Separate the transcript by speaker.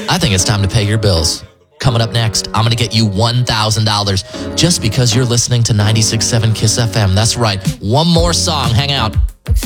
Speaker 1: I think it's time to pay your bills. Coming up next, I'm going to get you $1,000 just because you're listening to 96.7 KISS FM. That's right. One more song. Hang out.